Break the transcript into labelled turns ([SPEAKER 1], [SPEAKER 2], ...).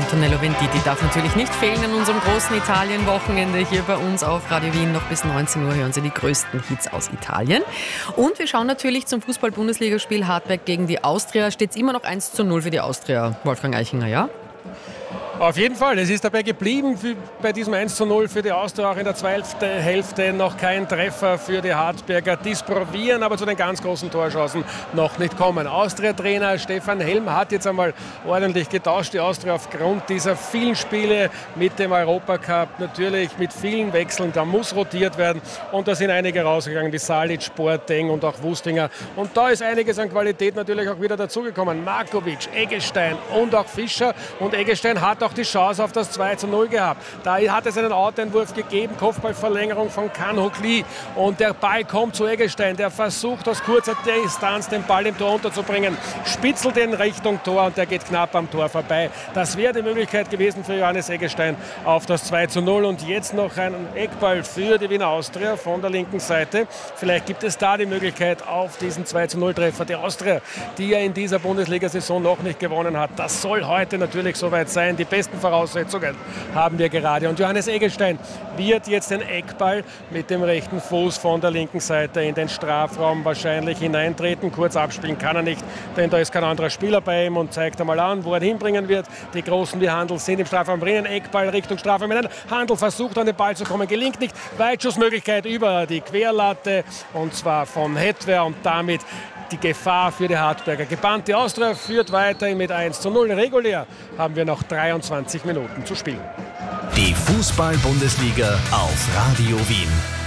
[SPEAKER 1] Antonello Venditti darf natürlich nicht fehlen an unserem großen Italien-Wochenende hier bei uns auf Radio Wien. Noch bis 19 Uhr hören Sie die größten Hits aus Italien. Und wir schauen natürlich zum Fußball-Bundesligaspiel Hartberg gegen die Austria. Steht es immer noch 1:0 für die Austria, Wolfgang Eichinger, ja?
[SPEAKER 2] Auf jeden Fall, es ist dabei geblieben bei diesem 1:0 für die Austria, auch in der zweiten Hälfte noch kein Treffer für die Hartberger. Dies probieren, aber zu den ganz großen Torchancen noch nicht kommen. Austria-Trainer Stefan Helm hat jetzt einmal ordentlich getauscht, die Austria aufgrund dieser vielen Spiele mit dem Europacup, natürlich mit vielen Wechseln, da muss rotiert werden und da sind einige rausgegangen, wie Salic, Boateng und auch Wustinger. Und da ist einiges an Qualität natürlich auch wieder dazugekommen. Markovic, Eggestein und auch Fischer, und Eggestein hat auch die Chance auf das 2:0 gehabt. Da hat es einen Outeinwurf gegeben, Kopfballverlängerung von Kanhokli und der Ball kommt zu Eggestein, der versucht aus kurzer Distanz den Ball im Tor unterzubringen, spitzelt in Richtung Tor und der geht knapp am Tor vorbei. Das wäre die Möglichkeit gewesen für Johannes Eggestein auf das 2:0 und jetzt noch ein Eckball für die Wiener Austria von der linken Seite. Vielleicht gibt es da die Möglichkeit auf diesen 2:0-Treffer. Die Austria, die ja in dieser Bundesliga-Saison noch nicht gewonnen hat, das soll heute natürlich soweit sein. Die besten Voraussetzungen haben wir gerade. Und Johannes Eggestein wird jetzt den Eckball mit dem rechten Fuß von der linken Seite in den Strafraum wahrscheinlich hineintreten. Kurz abspielen kann er nicht, denn da ist kein anderer Spieler bei ihm und zeigt einmal an, wo er hinbringen wird. Die Großen wie Handel sind im Strafraum drinnen. Eckball Richtung Strafraum. Handel versucht an den Ball zu kommen, gelingt nicht. Weitschussmöglichkeit über die Querlatte und zwar von Hetwer und damit die Gefahr für die Hartberger gebannt. Die Austria führt weiter mit 1:0. Regulär haben wir noch 23 Minuten zu spielen.
[SPEAKER 3] Die Fußball-Bundesliga auf Radio Wien.